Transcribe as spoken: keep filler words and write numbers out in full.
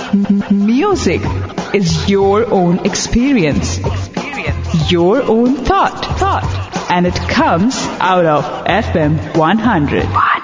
Music is your own experience, your own thought, thought, and it comes out of F M one hundred.